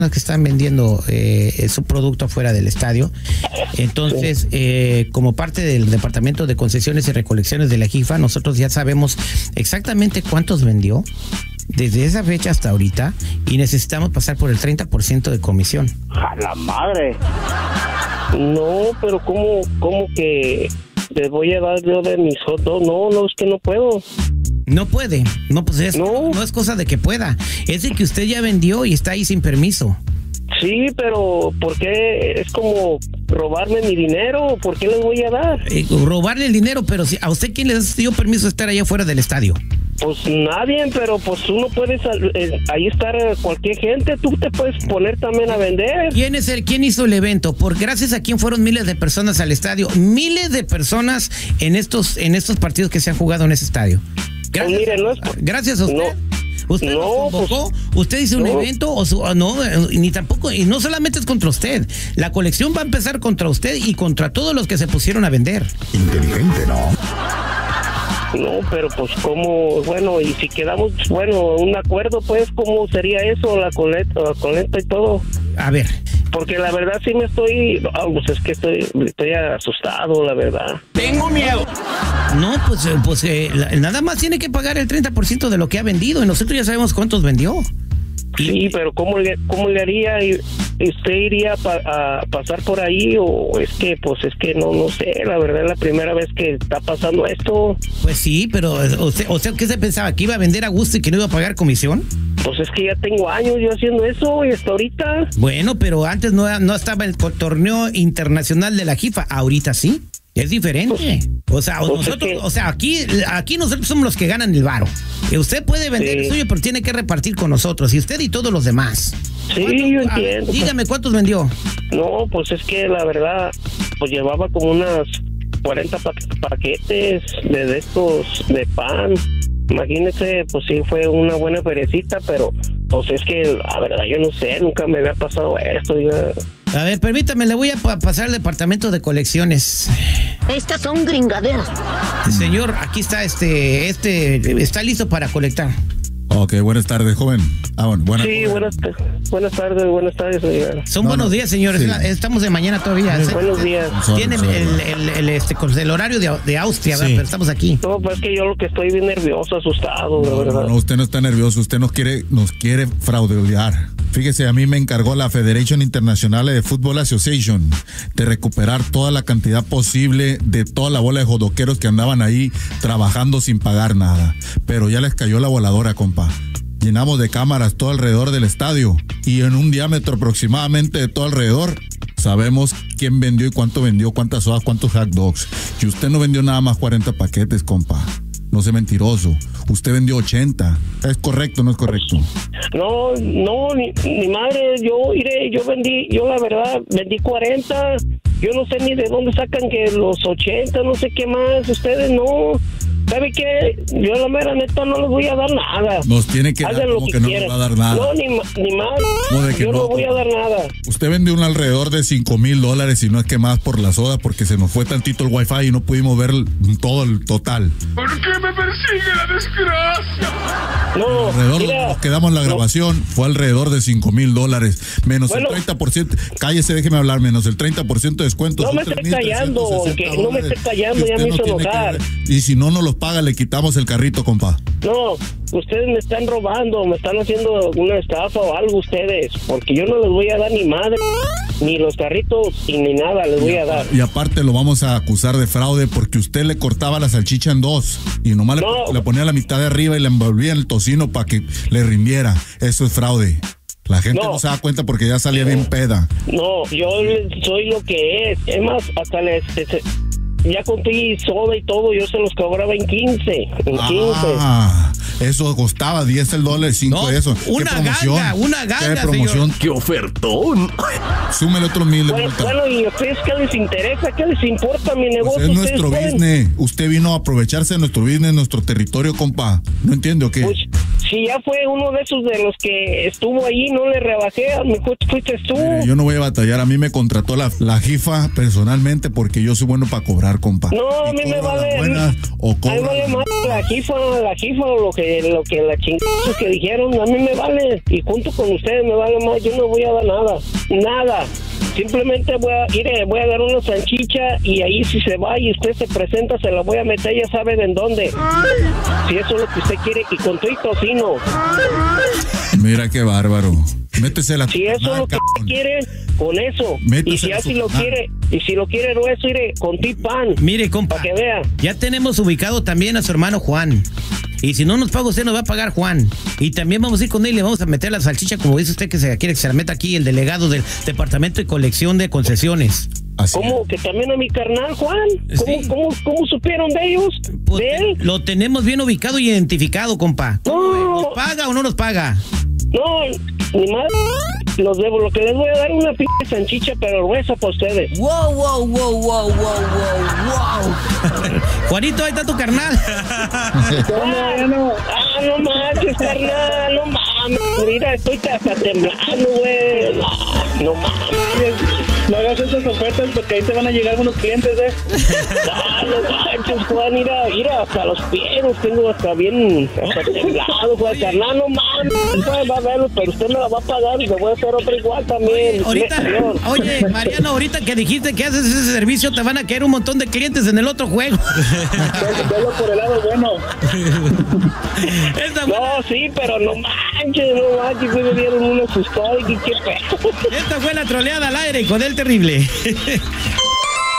que están vendiendo su producto afuera del estadio. Entonces, como parte del Departamento de Concesiones y Recolecciones de la JIFA, nosotros ya sabemos exactamente cuántos vendió desde esa fecha hasta ahorita y necesitamos pasar por el 30% de comisión. ¡A la madre! No, pero ¿cómo que les voy a dar yo de mis hot dogs? No, es que no puedo. No puede, no, pues no es cosa de que pueda, es de que usted ya vendió y está ahí sin permiso. Sí, pero ¿por qué? ¿Es como robarme mi dinero? ¿Por qué les voy a dar? Robarle el dinero, pero si, ¿a usted quién le dio permiso de estar allá afuera del estadio? Pues nadie, pero pues uno puede ahí estar cualquier gente, tú te puedes poner también a vender. ¿Quién hizo el evento? Porque gracias a quién fueron miles de personas al estadio, miles de personas en estos partidos que se han jugado en ese estadio. Gracias, pues mire, gracias a usted. ¿Usted nos convocó? Pues, ¿Usted hizo un evento? Ni tampoco, y no solamente es contra usted. La colección va a empezar contra usted y contra todos los que se pusieron a vender. Inteligente, ¿no? No, pero pues cómo, bueno, y si quedamos, un acuerdo, pues, ¿cómo sería eso, la coleta y todo? A ver. Porque la verdad sí me estoy, pues es que estoy asustado, la verdad. Tengo miedo. No, pues nada más tiene que pagar el 30% de lo que ha vendido y nosotros ya sabemos cuántos vendió. Sí, pero ¿cómo le haría? ¿Usted iría a pasar por ahí o es que no sé, la verdad es la primera vez que está pasando esto? Pues sí, pero o sea, ¿qué se pensaba? ¿Que iba a vender a gusto y que no iba a pagar comisión? Pues es que ya tengo años yo haciendo eso y hasta ahorita. Bueno, pero antes no estaba el torneo internacional de la JIFA, ahorita sí. Es diferente. O sea, aquí nosotros somos los que ganan el varo. Usted puede vender el suyo, pero tiene que repartir con nosotros. Y usted y todos los demás. Sí, yo entiendo. Dígame, ¿cuántos vendió? No, pues es que la verdad, pues llevaba como unas 40 paquetes de estos de pan. Imagínese, pues sí fue una buena perecita, pero pues es que la verdad yo no sé, nunca me había pasado esto. A ver, permítame, le voy a pasar al departamento de colecciones. Estas son gringaderas. Señor, aquí está está listo para colectar. Ok, buenas tardes, joven. Buenas tardes, señor. Son buenos días, señores. Sí. Estamos de mañana todavía. Buenos días. Tiene el horario de Austria, sí. Pero estamos aquí. No, pues es que yo lo que estoy bien nervioso, asustado, la verdad. No, usted no está nervioso, usted nos quiere fraudear. Fíjese, a mí me encargó la Federation Internationale de Football Association de recuperar toda la cantidad posible de toda la bola de jodoqueros que andaban ahí trabajando sin pagar nada. Pero ya les cayó la voladora, compa. Llenamos de cámaras todo alrededor del estadio y en un diámetro aproximadamente de todo alrededor sabemos quién vendió y cuánto vendió, cuántas sodas, cuántos hot dogs. Y usted no vendió nada más 40 paquetes, compa. No sea mentiroso. Usted vendió 80. ¿Es correcto o no es correcto? No, ni madre. Yo la verdad vendí 40. Yo no sé ni de dónde sacan que los 80, no sé qué más. Ustedes no. ¿Sabe qué? Yo la mera neta no les voy a dar nada. Nos tiene que dar como que no nos va a dar nada. No, ni más. Yo no voy a dar nada. Usted vendió un alrededor de $5,000 y no es que más por la soda porque se nos fue tantito el wifi y no pudimos ver todo el total. ¿Por qué me persigue la desgracia? No, alrededor de nos quedamos en la grabación fue alrededor de $5,000 menos el 30%. Cállese, déjeme hablar, menos el 30% de descuento. No me esté callando, no me esté callando, ya me hizo enojar. Y si no nos los paga, le quitamos el carrito, compa. No, ustedes me están robando, me están haciendo una estafa o algo ustedes, porque yo no les voy a dar ni madre, ni los carritos y ni nada les voy a dar. Y aparte lo vamos a acusar de fraude porque usted le cortaba la salchicha en dos y nomás le ponía la mitad de arriba y le envolvía en el tocino para que le rindiera. Eso es fraude. La gente no se da cuenta porque ya salía bien peda. No, yo soy lo que es. Es más, hasta ya conté soda y todo, yo se los cobraba en 15. Eso costaba $10, 5 de eso. Una ganga, ¿Qué promoción? ¡Qué ofertón! Súmele otros 1,000. Bueno, ¿y a ustedes qué les interesa? ¿Qué les importa mi negocio? Pues es nuestro business. Usted vino a aprovecharse de nuestro business, nuestro territorio, compa. ¿No entiende o qué? Si ya fue uno de esos de los que estuvo ahí, no le rebajé, mejor fuiste tú. Mire, yo no voy a batallar, a mí me contrató la jifa personalmente porque yo soy bueno para cobrar, compa. No, a mí me vale. A mí vale más la jifa o lo que la chingada que dijeron, a mí me vale. Y junto con ustedes me vale más, yo no voy a dar nada. Simplemente voy a dar una salchicha y ahí si se va y usted se presenta, se la voy a meter, ya sabe de en dónde. Si eso es lo que usted quiere, y con todo y tocino. Mira qué bárbaro. Métesela. Si eso es lo que usted quiere, con eso. Y si así lo quiere, grueso, iré con ti pan. Mire, compa, para que vea. Ya tenemos ubicado también a su hermano Juan. Y si no nos paga usted, nos va a pagar Juan. Y también vamos a ir con él y le vamos a meter la salchicha, como dice usted, que se quiere que se la meta aquí el delegado del Departamento de Colección de Concesiones. ¿Cómo? ¿Que también a mi carnal, Juan? Sí. ¿Cómo supieron de ellos? Pues, ¿De él? lo tenemos bien ubicado y identificado, compa. No. ¿Nos paga o no nos paga? No, ni más. Los debo. Lo que les voy a dar una pinche salchicha, pero gruesa para ustedes. Wow. Juanito, ahí está tu carnal. No manches, carnal, no mames. Mira, estoy hasta temblando, güey. No mames. No hagas esas ofertas porque ahí te van a llegar unos clientes, No manches, Juan, mira, hasta los pies los tengo hasta temblado, Juan, carnal, no mames. Va a verlo, pero usted me la va a pagar y le voy a hacer otra igual también. Oye, Mariano, ahorita que dijiste que haces ese servicio, te van a caer un montón de clientes en el otro juego. Velo por el lado bueno. No, sí, pero no manches, me dieron una sustada y qué pedo. Esta fue la troleada al aire con el terrible.